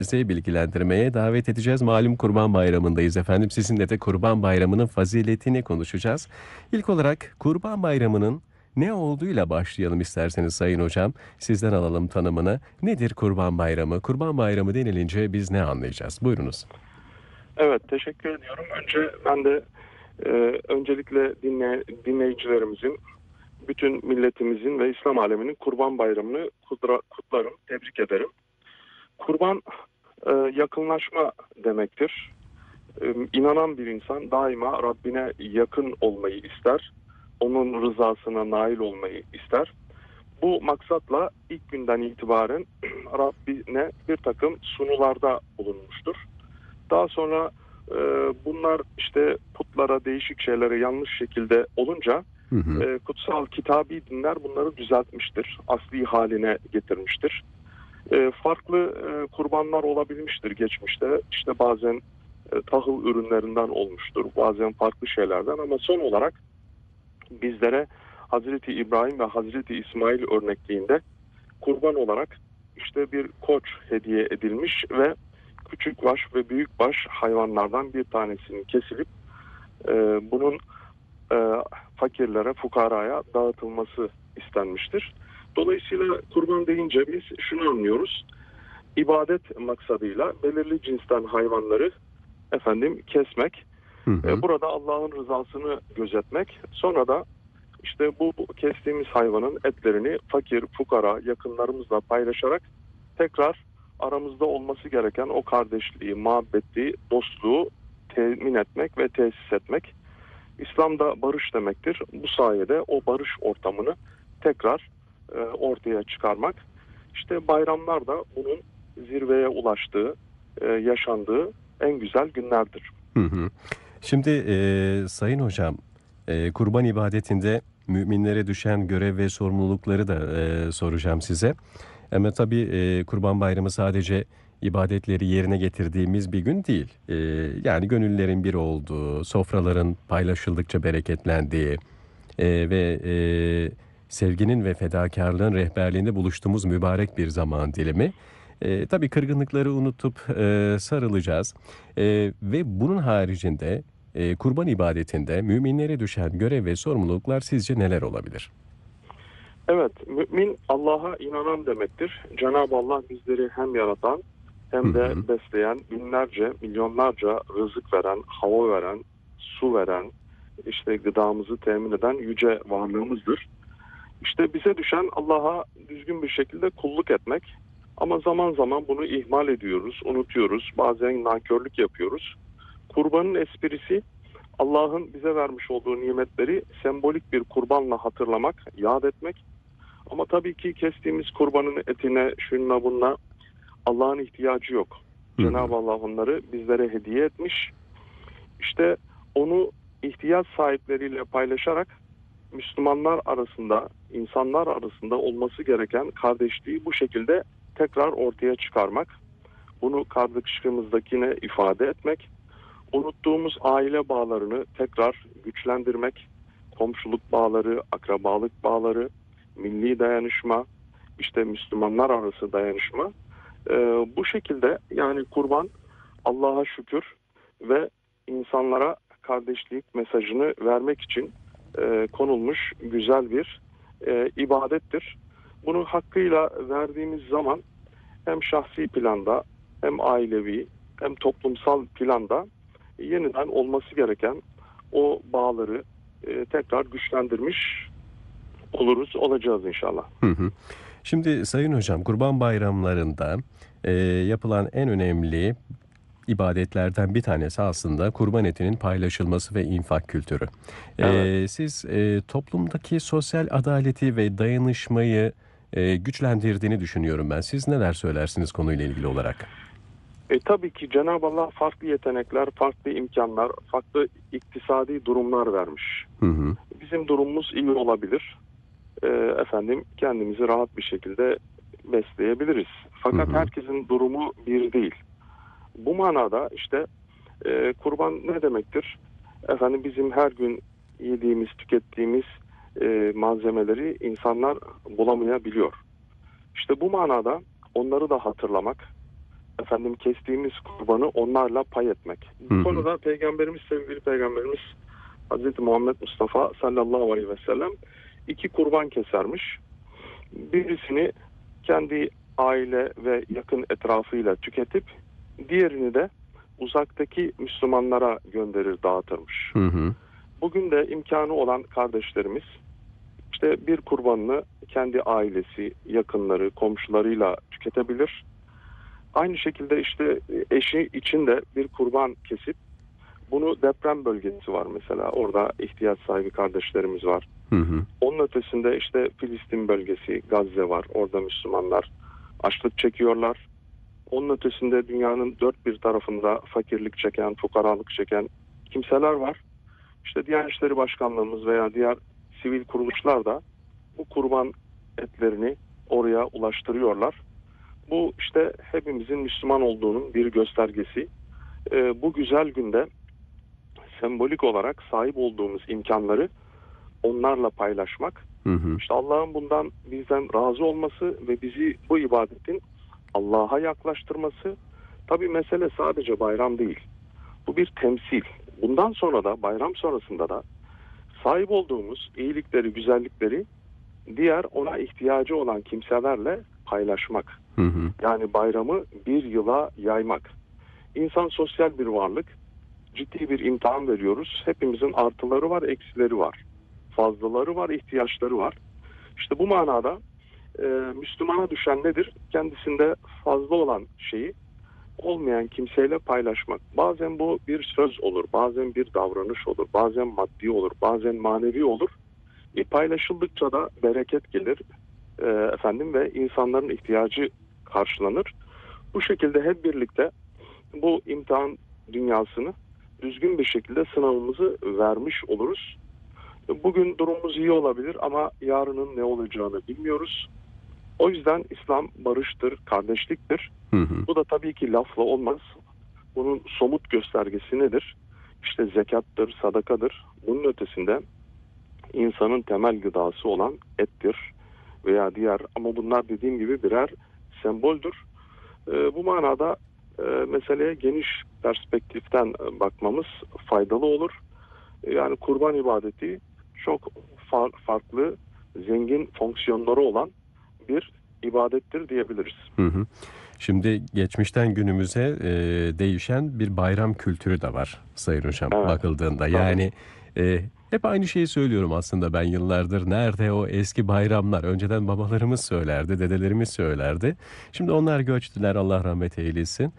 Sizi bilgilendirmeye davet edeceğiz. Malum Kurban Bayramı'ndayız efendim. Sizinle de Kurban Bayramı'nın faziletini konuşacağız. İlk olarak Kurban Bayramı'nın ne olduğuyla başlayalım isterseniz Sayın Hocam. Sizden alalım tanımını. Nedir Kurban Bayramı? Kurban Bayramı denilince biz ne anlayacağız? Buyurunuz. Evet, teşekkür ediyorum. Önce ben de öncelikle dinleyicilerimizin, bütün milletimizin ve İslam aleminin Kurban Bayramı'nı kutlarım, tebrik ederim. Kurban yakınlaşma demektir. İnanan bir insan daima Rabbine yakın olmayı ister, onun rızasına nail olmayı ister. Bu maksatla ilk günden itibaren Rabbine bir takım sunularda bulunmuştur. Daha sonra bunlar işte putlara, değişik şeylere yanlış şekilde olunca Hı hı. kutsal kitabi dinler bunları düzeltmiştir. Asli haline getirmiştir. Farklı kurbanlar olabilmiştir geçmişte. İşte bazen tahıl ürünlerinden olmuştur, bazen farklı şeylerden, ama son olarak bizlere Hazreti İbrahim ve Hazreti İsmail örnekliğinde kurban olarak işte bir koç hediye edilmiş ve küçük baş ve büyük baş hayvanlardan bir tanesinin kesilip bunun fakirlere, fukaraya dağıtılması istenmiştir. Dolayısıyla kurban deyince biz şunu anlıyoruz: İbadet maksadıyla belirli cinsten hayvanları kesmek, Hı hı. burada Allah'ın rızasını gözetmek, sonra da işte bu kestiğimiz hayvanın etlerini fakir, fukara, yakınlarımızla paylaşarak tekrar aramızda olması gereken o kardeşliği, muhabbeti, dostluğu temin etmek ve tesis etmek. İslam'da barış demektir. Bu sayede o barış ortamını tekrar ortaya çıkarmak. İşte bayramlar da bunun zirveye ulaştığı, yaşandığı en güzel günlerdir. Hı hı. Şimdi Sayın Hocam, kurban ibadetinde müminlere düşen görev ve sorumlulukları da soracağım size. Ama tabii Kurban Bayramı sadece ibadetleri yerine getirdiğimiz bir gün değil. Yani gönüllerin bir olduğu, sofraların paylaşıldıkça bereketlendiği ve sevginin ve fedakarlığın rehberliğinde buluştuğumuz mübarek bir zaman dilimi. Tabii kırgınlıkları unutup sarılacağız. Ve bunun haricinde kurban ibadetinde müminlere düşen görev ve sorumluluklar sizce neler olabilir? Evet, mümin Allah'a inanan demektir. Cenab-ı Allah bizleri hem yaratan Hı hem de hı. besleyen, binlerce, milyonlarca rızık veren, hava veren, su veren, işte gıdamızı temin eden yüce varlığımızdır. İşte bize düşen Allah'a düzgün bir şekilde kulluk etmek. Ama zaman zaman bunu ihmal ediyoruz, unutuyoruz, bazen nankörlük yapıyoruz. Kurbanın esprisi, Allah'ın bize vermiş olduğu nimetleri sembolik bir kurbanla hatırlamak, yad etmek. Ama tabii ki kestiğimiz kurbanın etine, şununla bununla Allah'ın ihtiyacı yok. Hı hı. Cenab-ı Allah onları bizlere hediye etmiş. İşte onu ihtiyaç sahipleriyle paylaşarak Müslümanlar arasında, insanlar arasında olması gereken kardeşliği bu şekilde tekrar ortaya çıkarmak. Bunu kardeşliğimizdekine ifade etmek. Unuttuğumuz aile bağlarını tekrar güçlendirmek. Komşuluk bağları, akrabalık bağları, milli dayanışma, işte Müslümanlar arası dayanışma. Bu şekilde yani kurban Allah'a şükür ve insanlara kardeşlik mesajını vermek için konulmuş güzel bir ibadettir. Bunu hakkıyla verdiğimiz zaman hem şahsi planda hem ailevi hem toplumsal planda yeniden olması gereken o bağları tekrar güçlendirmiş olacağız inşallah. Hı hı. Şimdi Sayın Hocam, Kurban Bayramlarında yapılan en önemli ibadetlerden bir tanesi aslında kurban etinin paylaşılması ve infak kültürü. Evet. Siz toplumdaki sosyal adaleti ve dayanışmayı güçlendirdiğini düşünüyorum ben. Siz neler söylersiniz konuyla ilgili olarak? Tabii ki Cenab-ı Allah farklı yetenekler, farklı imkanlar, farklı iktisadi durumlar vermiş. Hı hı. Bizim durumumuz iyi olabilir. Kendimizi rahat bir şekilde besleyebiliriz. Hı Fakat hı. herkesin durumu bir değil. Bu manada işte kurban ne demektir? Bizim her gün yediğimiz, tükettiğimiz malzemeleri insanlar bulamayabiliyor. İşte bu manada onları da hatırlamak, kestiğimiz kurbanı onlarla pay etmek. Hı Bu hı. konuda sevgili Peygamberimiz Hz. Muhammed Mustafa sallallahu aleyhi ve sellem 2 kurban kesermiş. Birisini kendi aile ve yakın etrafıyla tüketip diğerini de uzaktaki Müslümanlara gönderir, dağıtırmış. Hı hı. Bugün de imkanı olan kardeşlerimiz işte bir kurbanını kendi ailesi, yakınları, komşularıyla tüketebilir. Aynı şekilde işte eşi için de bir kurban kesip bunu deprem bölgesi var mesela. Orada ihtiyaç sahibi kardeşlerimiz var. Hı hı. Onun ötesinde işte Filistin bölgesi, Gazze var. Orada Müslümanlar açlık çekiyorlar. Onun ötesinde dünyanın dört bir tarafında fakirlik çeken, fukaralık çeken kimseler var. İşte Diyanet İşleri Başkanlığımız veya diğer sivil kuruluşlar da bu kurban etlerini oraya ulaştırıyorlar. Bu işte hepimizin Müslüman olduğunun bir göstergesi. Bu güzel günde sembolik olarak sahip olduğumuz imkanları onlarla paylaşmak, Hı hı. işte Allah'ın bundan bizden razı olması ve bizi bu ibadetin Allah'a yaklaştırması. Tabii mesele sadece bayram değil. Bu bir temsil. Bundan sonra da bayram sonrasında da sahip olduğumuz iyilikleri, güzellikleri diğer ona ihtiyacı olan kimselerle paylaşmak. Hı hı. Yani bayramı bir yıla yaymak. İnsan sosyal bir varlık. Ciddi bir imtihan veriyoruz. Hepimizin artıları var, eksileri var. Fazlaları var, ihtiyaçları var. İşte bu manada Müslümana düşen nedir? Kendisinde fazla olan şeyi olmayan kimseyle paylaşmak. Bazen bu bir söz olur, bazen bir davranış olur, bazen maddi olur, bazen manevi olur. Paylaşıldıkça da bereket gelir ve insanların ihtiyacı karşılanır. Bu şekilde hep birlikte bu imtihan dünyasını düzgün bir şekilde sınavımızı vermiş oluruz. Bugün durumumuz iyi olabilir ama yarının ne olacağını bilmiyoruz. O yüzden İslam barıştır, kardeşliktir. Hı hı. Bu da tabii ki lafla olmaz. Bunun somut göstergesi nedir? İşte zekattır, sadakadır. Bunun ötesinde insanın temel gıdası olan ettir veya diğer, ama bunlar dediğim gibi birer semboldür. Bu manada meseleye geniş perspektiften bakmamız faydalı olur. Yani kurban ibadeti çok farklı, zengin fonksiyonları olan bir ibadettir diyebiliriz. Hı hı. Şimdi geçmişten günümüze değişen bir bayram kültürü de var Sayın Hocam, Evet. bakıldığında. Tabii. Yani hep aynı şeyi söylüyorum aslında ben yıllardır. Nerede o eski bayramlar? Önceden babalarımız söylerdi, dedelerimiz söylerdi. Şimdi onlar göçtüler, Allah rahmet eylesin.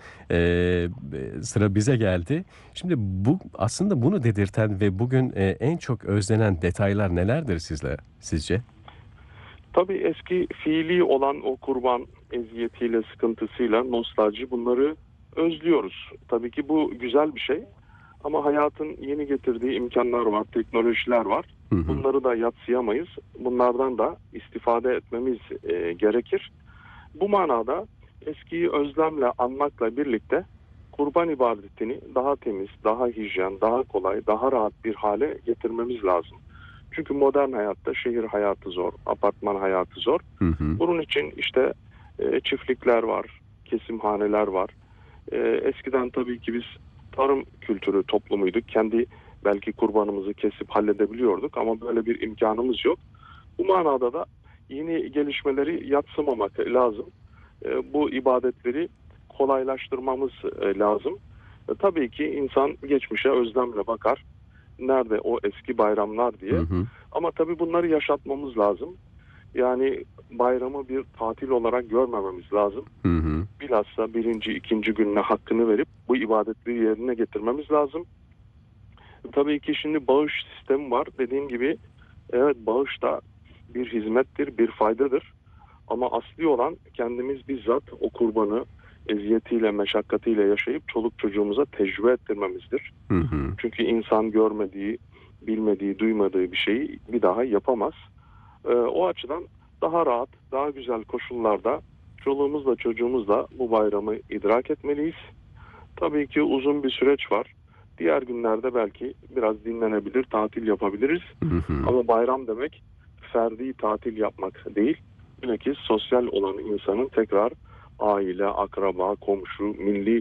Sıra bize geldi. Şimdi bu aslında bunu dedirten ve bugün en çok özlenen detaylar nelerdir sizce? Tabii eski fiili olan o kurban eziyetiyle, sıkıntısıyla, nostalji, bunları özlüyoruz. Tabii ki bu güzel bir şey. Ama hayatın yeni getirdiği imkanlar var, teknolojiler var. Hı hı. Bunları da yadsıyamayız. Bunlardan da istifade etmemiz gerekir. Bu manada eskiyi özlemle anmakla birlikte kurban ibadetini daha temiz, daha hijyen, daha kolay, daha rahat bir hale getirmemiz lazım. Çünkü modern hayatta şehir hayatı zor, apartman hayatı zor. Hı hı. Bunun için işte çiftlikler var, kesimhaneler var. Eskiden tabii ki biz tarım kültürü toplumuyduk. Kendi belki kurbanımızı kesip halledebiliyorduk ama böyle bir imkanımız yok. Bu manada da yeni gelişmeleri yadsımamak lazım. Bu ibadetleri kolaylaştırmamız lazım. Tabii ki insan geçmişe özlemle bakar. Nerede o eski bayramlar diye. Hı hı. Ama tabii bunları yaşatmamız lazım. Yani bayramı bir tatil olarak görmememiz lazım. Hı hı. Bilhassa birinci, ikinci gününe hakkını verip bu ibadetleri yerine getirmemiz lazım. Tabii ki şimdi bağış sistemi var. Dediğim gibi evet, bağış da bir hizmettir, bir faydadır. Ama asli olan kendimiz bizzat o kurbanı eziyetiyle, meşakkatiyle yaşayıp çoluk çocuğumuza tecrübe ettirmemizdir. Hı hı. Çünkü insan görmediği, bilmediği, duymadığı bir şeyi bir daha yapamaz. O açıdan daha rahat, daha güzel koşullarda çoluğumuzla çocuğumuzla bu bayramı idrak etmeliyiz. Tabii ki uzun bir süreç var. Diğer günlerde belki biraz dinlenebilir, tatil yapabiliriz. Hı hı. Ama bayram demek ferdi tatil yapmak değil. Bilakis sosyal olan insanın tekrar aile, akraba, komşu, milli